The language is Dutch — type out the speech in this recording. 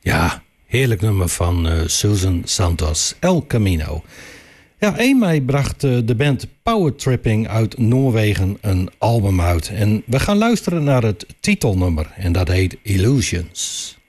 Ja, heerlijk nummer van Susan Santos, El Camino. Ja, 1 mei bracht de band Power Tripping uit Noorwegen een album uit. En we gaan luisteren naar het titelnummer en dat heet Illusions.